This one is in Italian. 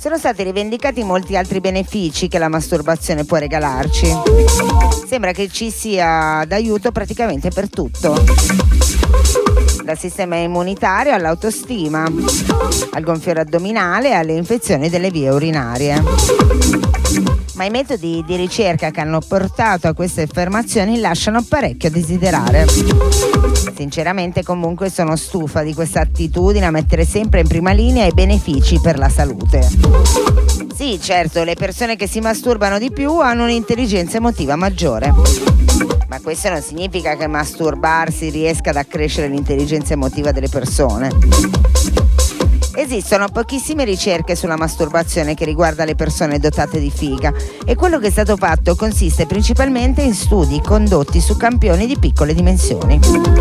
sono stati rivendicati molti altri benefici che la masturbazione può regalarci. Sembra che ci sia d'aiuto praticamente per tutto, dal sistema immunitario all'autostima, al gonfiore addominale e alle infezioni delle vie urinarie. Ma i metodi di ricerca che hanno portato a queste affermazioni lasciano parecchio a desiderare. Sinceramente, comunque, sono stufa di questa attitudine a mettere sempre in prima linea i benefici per la salute. Sì, certo, le persone che si masturbano di più hanno un'intelligenza emotiva maggiore. Ma questo non significa che masturbarsi riesca ad accrescere l'intelligenza emotiva delle persone. Esistono pochissime ricerche sulla masturbazione che riguarda le persone dotate di figa e quello che è stato fatto consiste principalmente in studi condotti su campioni di piccole dimensioni.